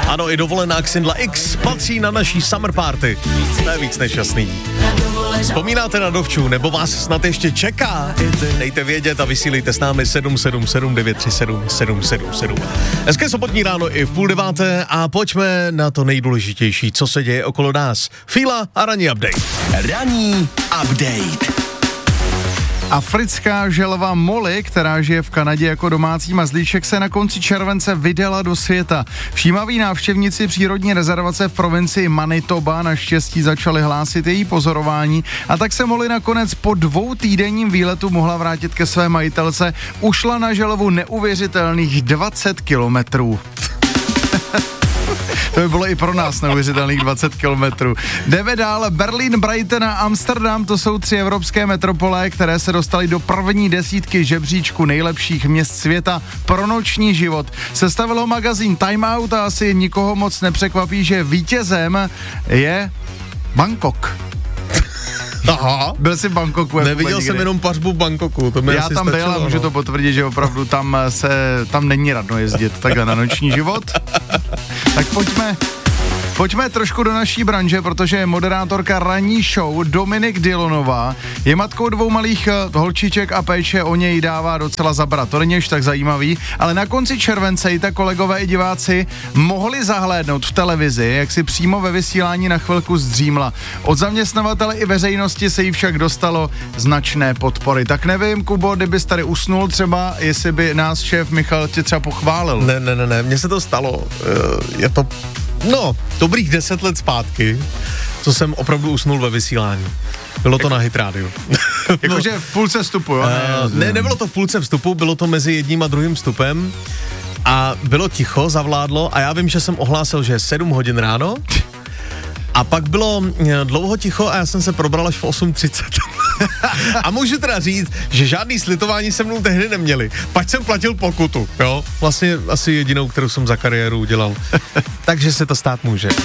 Ano, i dovolená Xindla X patří na naší summer party. To je víc než jasný. Vzpomínáte na dovču, nebo vás snad ještě čeká? Dejte vědět a vysílejte s námi 777 937 777. Hezké sobotní ráno i v 8:30 a pojďme na to nejdůležitější, co se děje okolo nás. Fíla a ranní update. Ranní update. Africká želva Molly, která žije v Kanadě jako domácí mazlíček, se na konci července vydala do světa. Všímaví návštěvníci přírodní rezervace v provincii Manitoba naštěstí začali hlásit její pozorování a tak se Molly nakonec po 2týdenním výletu mohla vrátit ke své majitelce. Ušla na želvu neuvěřitelných 20 kilometrů. To by bylo i pro nás neuvěřitelných 20 kilometrů. Jdeme dál. Berlín, Brighton a Amsterdam, to jsou 3 evropské metropole, které se dostaly do první desítky žebříčku nejlepších měst světa pro noční život. Sestavil ho magazín Time Out a asi nikoho moc nepřekvapí, že vítězem je Bangkok. Aha. Byl jsi v Bangkoku? Neviděl jsem jenom pařbu v Bangkoku. To já tam byl a můžu to potvrdit, že opravdu tam není radno jezdit takhle na noční život. Tak pojďme trošku do naší branže, protože moderátorka ranní show Dominik Dylonová je matkou 2 malých holčiček a péče o něj dává docela zabrat. To není až tak zajímavý, ale na konci července i tak kolegové i diváci mohli zahlédnout v televizi, jak si přímo ve vysílání na chvilku zdřímla. Od zaměstnavatele i veřejnosti se jí však dostalo značné podpory. Tak nevím, Kubo, kdybys tady usnul třeba, jestli by nás šéf Michal tě třeba pochválil. Ne, mně se to stalo. Je to dobrých 10 let zpátky, co jsem opravdu usnul ve vysílání. Bylo to na Hit Radio. Jakože v půlce vstupu, jo? Nebylo to v půlce vstupu, bylo to mezi jedním a druhým vstupem a bylo ticho, zavládlo a já vím, že jsem ohlásil, že je 7 hodin ráno a pak bylo dlouho ticho a já jsem se probral až v 8:30. A můžu teda říct, že žádný slitování se mnou tehdy neměli. Pak jsem platil pokutu, jo? Vlastně asi jedinou, kterou jsem za kariéru udělal. Takže se to stát může.